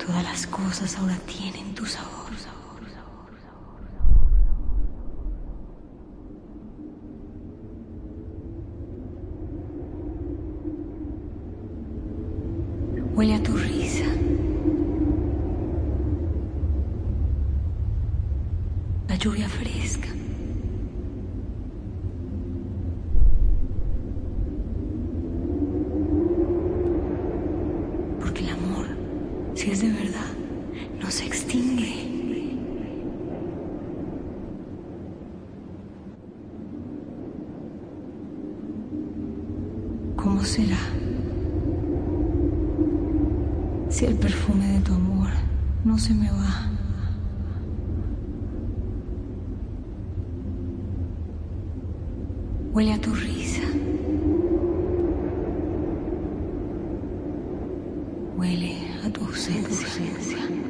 Todas las cosas ahora tienen tu sabor. Huele a tu risa. La lluvia fresca. Porque el amor, si es de verdad, no se extingue. ¿Cómo será si el perfume de tu amor no se me va? Huele a tu risa. Huele a tu ausencia.